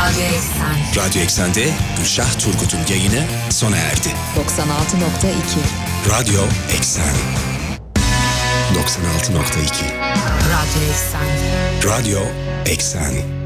Radyo Eksen. Radyo Eksen'de Gülşah Turgut'un yayını sona erdi. 96.2 Radyo Eksen 96.2 Radyo Eksen. Radyo Eksen